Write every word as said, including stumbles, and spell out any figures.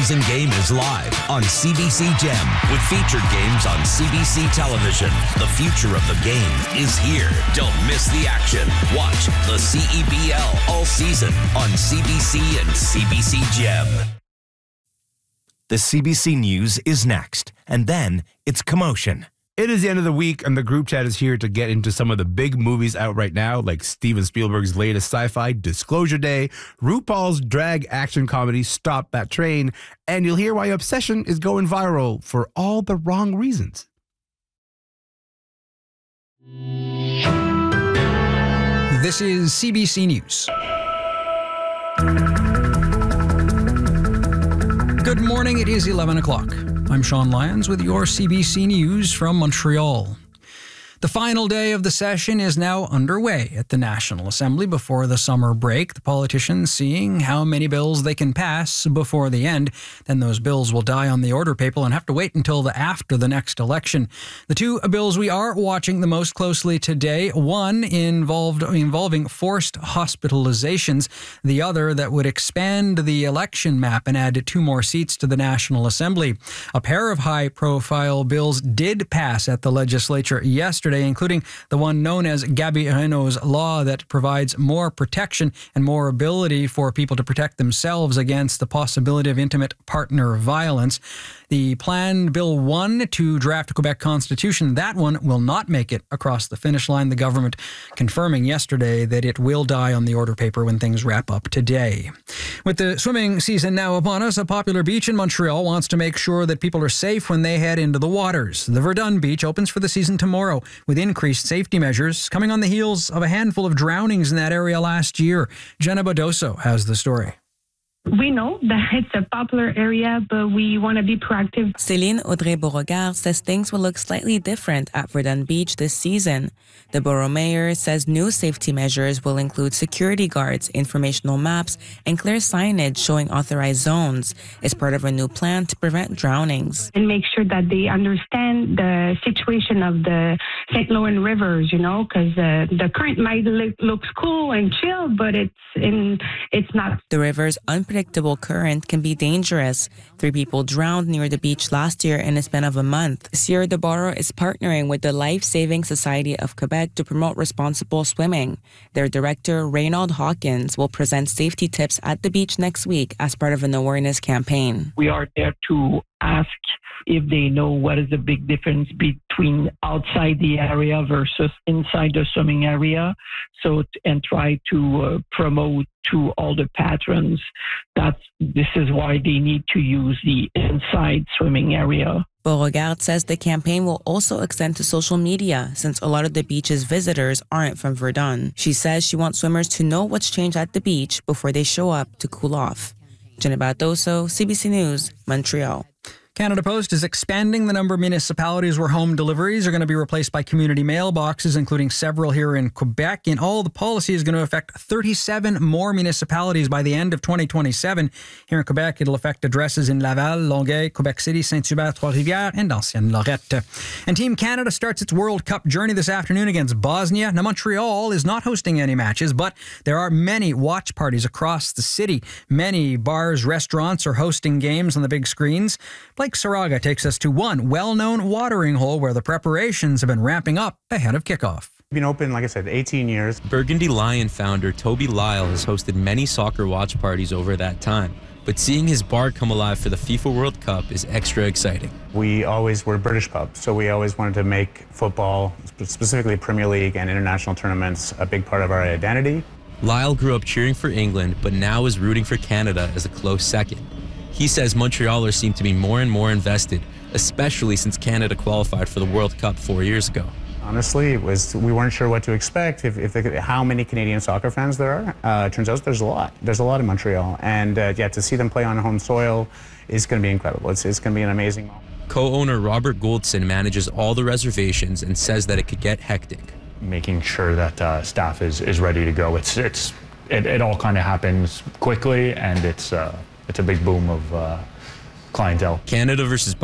season game is live on C B C Gem with featured games on C B C television. The future of the game is here. Don't miss the action. Watch the C E B L all season on C B C and C B C Gem. The C B C News is next, and then it's Commotion. It is the end of the week, and the group chat is here to get into some of the big movies out right now, like Steven Spielberg's latest sci-fi, Disclosure Day, RuPaul's drag action comedy, Stop That Train, and you'll hear why Obsession is going viral for all the wrong reasons. This is C B C News. Good morning, it is eleven o'clock. I'm Sean Lyons with your C B C News from Montreal. The final day of the session is now underway at the National Assembly before the summer break. The politicians seeing how many bills they can pass before the end. Then those bills will die on the order paper and have to wait until the after the next election. The two bills we are watching the most closely today, one involved involving forced hospitalizations, the other that would expand the election map and add two more seats to the National Assembly. A pair of high-profile bills did pass at the legislature yesterday, including the one known as Gabi Renault's law that provides more protection and more ability for people to protect themselves against the possibility of intimate partner violence. The planned Bill one to draft a Quebec Constitution, that one will not make it across the finish line. The government confirming yesterday that it will die on the order paper when things wrap up today. With the swimming season now upon us, a popular beach in Montreal wants to make sure that people are safe when they head into the waters. The Verdun Beach opens for the season tomorrow with increased safety measures coming on the heels of a handful of drownings in that area last year. Jenna Badoso has the story. We know that it's a popular area, but we want to be proactive. Céline Audrey-Beauregard says things will look slightly different at Verdun Beach this season. The borough mayor says new safety measures will include security guards, informational maps, and clear signage showing authorized zones. It's part of a new plan to prevent drownings. And make sure that they understand the situation of the Saint Laurent rivers, you know, because uh, the current might look looks cool and chill, but it's in it's not. The river's unpredictable current can be dangerous. Three people drowned near the beach last year in a span of a month. This year, the borough is partnering with the Life Saving Society of Quebec to promote responsible swimming. Their director, Reynold Hawkins, will present safety tips at the beach next week as part of an awareness campaign. We are there to ask if they know what is the big difference between outside the area versus inside the swimming area. So, and try to uh, promote to all the patrons that this is why they need to use the inside swimming area. Beauregard says the campaign will also extend to social media since a lot of the beach's visitors aren't from Verdun. She says she wants swimmers to know what's changed at the beach before they show up to cool off. Jenna Badoso, C B C News, Montreal. Canada Post is expanding the number of municipalities where home deliveries are going to be replaced by community mailboxes, including several here in Quebec. In all, the policy is going to affect thirty-seven more municipalities by the end of twenty twenty-seven. Here in Quebec, it'll affect addresses in Laval, Longueuil, Quebec City, Saint-Hubert, Trois-Rivières, and Ancienne Lorette. And Team Canada starts its World Cup journey this afternoon against Bosnia. Now, Montreal is not hosting any matches, but there are many watch parties across the city. Many bars, restaurants are hosting games on the big screens. Blake Saraga takes us to one well-known watering hole where the preparations have been ramping up ahead of kickoff. Been open, like I said, eighteen years. Burgundy Lion founder Toby Lyle has hosted many soccer watch parties over that time, but seeing his bar come alive for the FIFA World Cup is extra exciting. We always were a British pub, so we always wanted to make football, specifically Premier League and international tournaments, a big part of our identity. Lyle grew up cheering for England, but now is rooting for Canada as a close second. He says Montrealers seem to be more and more invested, especially since Canada qualified for the World Cup four years ago. Honestly, it was we weren't sure what to expect, if, if they, how many Canadian soccer fans there are. Uh, it turns out there's a lot. There's a lot in Montreal. And uh, yeah, to see them play on home soil is going to be incredible. It's, it's going to be an amazing moment. Co-owner Robert Goldson manages all the reservations and says that it could get hectic. Making sure that uh, staff is, is ready to go. It's, it's, it, it all kind of happens quickly, and it's... Uh, It's a big boom of uh, clientele. Canada versus